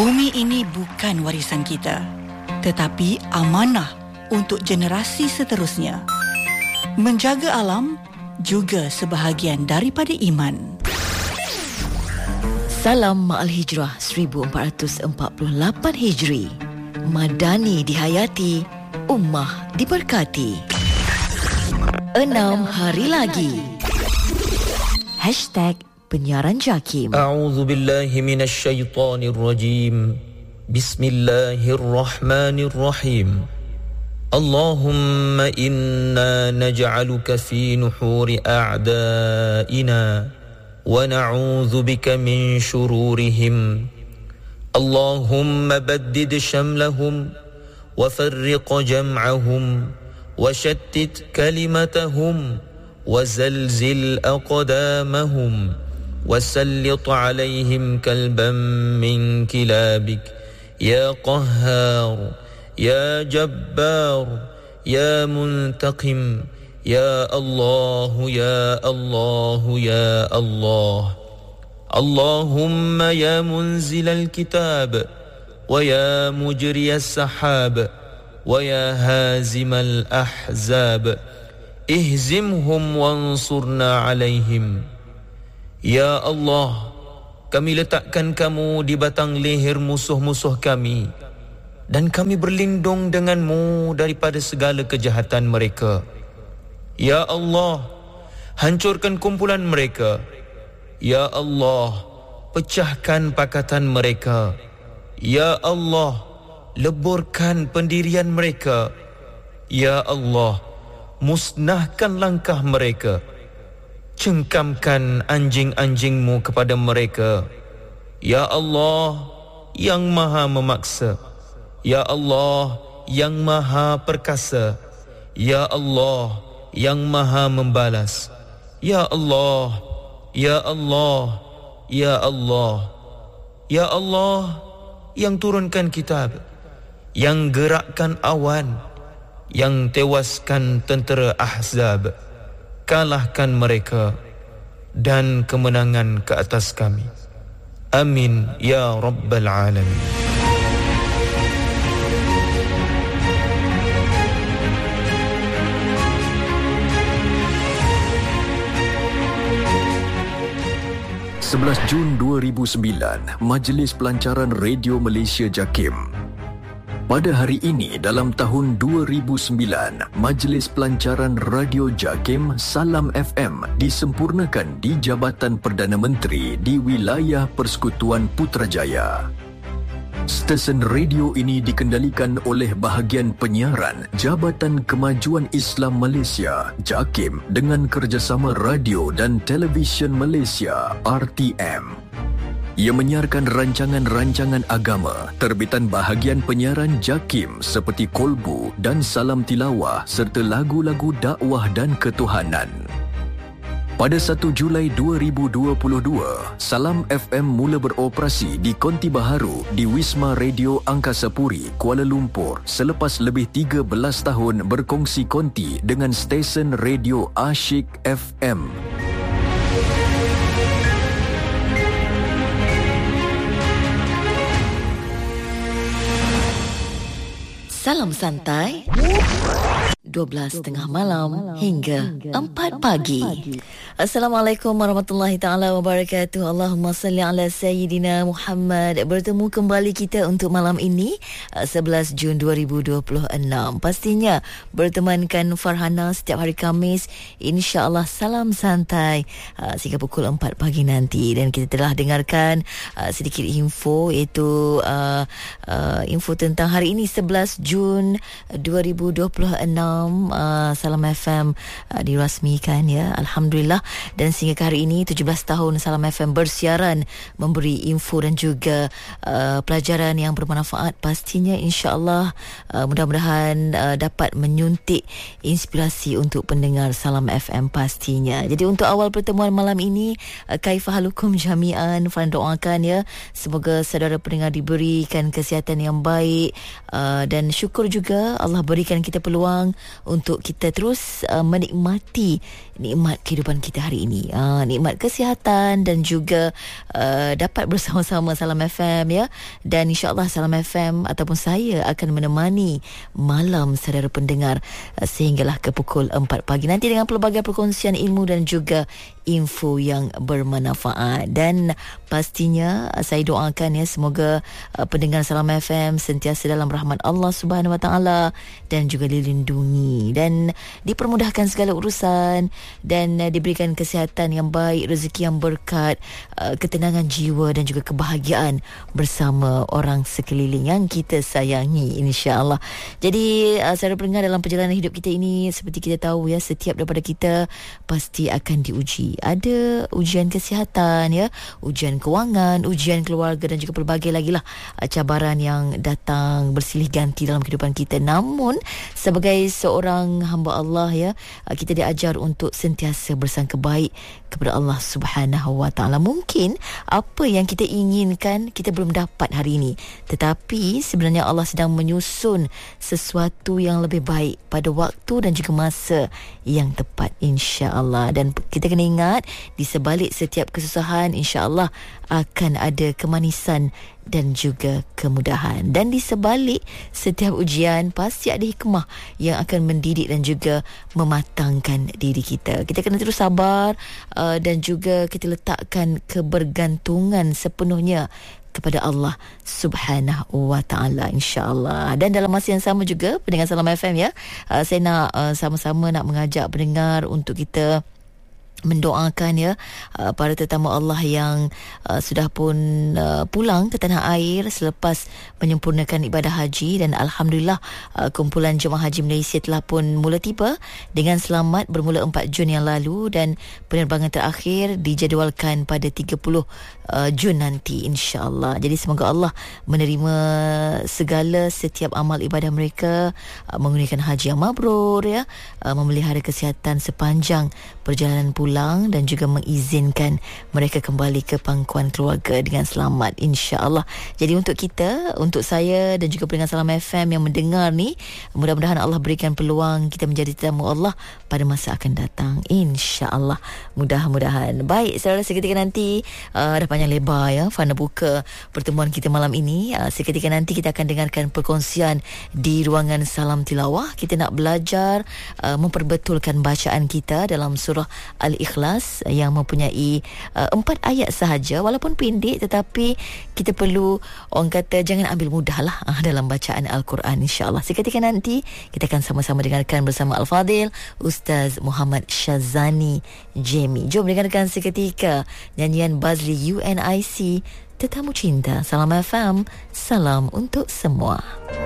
Bumi ini bukan warisan kita, tetapi amanah untuk generasi seterusnya. Menjaga alam juga sebahagian daripada iman. Salam Ma'al Hijrah 1448 Hijri. Madani dihayati, ummah diberkati. 6 hari lagi. #Penyiaran Jakim. A'udzu billahi minasy syaithanir rajim. Bismillahirrahmanirrahim. Allahumma inna naj'aluka fi nuhuri a'da'ina wa na'udzu bika min shururihim. Allahumma baddid shamlahum wa farriq jam'ahum wa shattit kalimatahum wa zalzil aqdamahum وسلط عليهم كلبا من كلابك يا قهار يا جبار يا منتقم يا الله يا الله يا الله اللهم يا منزل الكتاب ويا مجري السحاب ويا هازم الأحزاب اهزمهم وانصرنا عليهم. Ya Allah, kami letakkan kamu di batang leher musuh-musuh kami dan kami berlindung denganmu daripada segala kejahatan mereka. Ya Allah, hancurkan kumpulan mereka. Ya Allah, pecahkan pakatan mereka. Ya Allah, leburkan pendirian mereka. Ya Allah, musnahkan langkah mereka. Cengkamkan anjing-anjingmu kepada mereka. Ya Allah, yang maha memaksa. Ya Allah, yang maha perkasa. Ya Allah, yang maha membalas. Ya Allah, Ya Allah, Ya Allah. Ya Allah, yang turunkan kitab, yang gerakkan awan, yang tewaskan tentera Ahzab. Kalahkan mereka dan kemenangan ke atas kami. Amin ya Rabbal Alamin. Jun 2009, Majlis Pelancaran Radio Malaysia JAKIM. Pada hari ini dalam tahun 2009, Majlis Pelancaran Radio JAKIM Salam FM disempurnakan di Jabatan Perdana Menteri di wilayah Persekutuan Putrajaya. Stesen radio ini dikendalikan oleh bahagian penyiaran Jabatan Kemajuan Islam Malaysia JAKIM dengan kerjasama Radio dan Televisyen Malaysia RTM. Ia menyiarkan rancangan-rancangan agama terbitan bahagian penyiaran JAKIM seperti Kolbu dan Salam Tilawah serta lagu-lagu dakwah dan ketuhanan. Pada 1 Julai 2022, Salam FM mula beroperasi di Konti Baharu di Wisma Radio Angkasa Puri, Kuala Lumpur selepas lebih 13 tahun berkongsi konti dengan stesen radio Asyik FM. Salam santai 12.30 malam hingga 4 pagi. Assalamualaikum warahmatullahi taala wabarakatuh. Allahumma salli ala sayyidina Muhammad. Bertemu kembali kita untuk malam ini 11 Jun 2026. Pastinya bertemankan Farhana setiap hari Khamis, insya-Allah salam santai sehingga pukul 4 pagi nanti. Dan kita telah dengarkan sedikit info, iaitu info tentang hari ini 11 Jun 2026. Salam FM dirasmikan, ya, alhamdulillah. Dan sehingga ke hari ini 17 tahun Salam FM bersiaran, memberi info dan juga pelajaran yang bermanfaat. Pastinya insya-Allah mudah-mudahan dapat menyuntik inspirasi untuk pendengar Salam FM pastinya. Jadi untuk awal pertemuan malam ini, kaifahalukum jami'an, Fan doakan, ya, semoga saudara pendengar diberikan kesihatan yang baik, dan syukur juga Allah berikan kita peluang untuk kita terus menikmati nikmat kehidupan kita hari ini, nikmat kesihatan dan juga dapat bersama-sama Salam FM ya. Dan insya-Allah Salam FM ataupun saya akan menemani malam saudara pendengar sehinggalah ke pukul 4 pagi nanti dengan pelbagai perkongsian ilmu dan juga info yang bermanfaat. Dan pastinya saya doakan ya, semoga pendengar Salam FM sentiasa dalam rahmat Allah Subhanahu Wa Taala dan juga dilindungi dan dipermudahkan segala urusan dan diberikan kesihatan yang baik, rezeki yang berkat, ketenangan jiwa dan juga kebahagiaan bersama orang sekeliling yang kita sayangi, insya-Allah. Jadi saudara pendengar, dalam perjalanan hidup kita ini, seperti kita tahu ya, setiap daripada kita pasti akan diuji. Ada ujian kesihatan ya, ujian kewangan, ujian keluarga dan juga pelbagai lagi lah cabaran yang datang bersilih ganti dalam kehidupan kita. Namun sebagai seorang hamba Allah ya, kita diajar untuk sentiasa bersangka baik kepada Allah Subhanahu Wa Taala. Mungkin apa yang kita inginkan kita belum dapat hari ini, tetapi sebenarnya Allah sedang menyusun sesuatu yang lebih baik pada waktu dan juga masa yang tepat, insya-Allah. Dan kita kena ingat, di sebalik setiap kesusahan insya-Allah akan ada kemanisan dan juga kemudahan. Dan di sebalik setiap ujian pasti ada hikmah yang akan mendidik dan juga mematangkan diri kita. Kita kena terus sabar dan juga kita letakkan kebergantungan sepenuhnya kepada Allah Subhanahu Wa Taala, insya-Allah. Dan dalam masa yang sama juga pendengar Salam FM ya, saya nak sama-sama nak mengajak pendengar untuk kita mendoakan ya para tetamu Allah yang sudah pun pulang ke tanah air selepas menyempurnakan ibadah haji. Dan alhamdulillah kumpulan jemaah haji Malaysia telah pun mula tiba dengan selamat bermula 4 Jun yang lalu, dan penerbangan terakhir dijadualkan pada 30 Jun nanti, insya-Allah. Jadi semoga Allah menerima segala setiap amal ibadah mereka, mengurniakan haji yang mabrur ya, memelihara kesihatan sepanjang perjalanan pulang dan juga mengizinkan mereka kembali ke pangkuan keluarga dengan selamat, insya-Allah. Jadi untuk kita, untuk saya dan juga pendengar Salam FM yang mendengar ni, mudah-mudahan Allah berikan peluang kita menjadi tetamu Allah pada masa akan datang, insya-Allah. Mudah-mudahan. Baik, saudara, seketika nanti dah panjang lebar ya fana buka pertemuan kita malam ini. Seketika nanti kita akan dengarkan perkongsian di ruangan Salam Tilawah. Kita nak belajar memperbetulkan bacaan kita dalam surah Al-Ikhlas yang mempunyai 4 ayat sahaja, walaupun pendek tetapi kita perlu, orang kata, jangan ambil mudah lah dalam bacaan Al-Quran, insya-Allah. Seketika nanti kita akan sama-sama dengarkan bersama Al-Fadil Ustaz Muhammad Shazani Jemi. Jom dengarkan seketika nyanyian Bazli UNIC, Tetamu Cinta. Salam FM, salam untuk semua.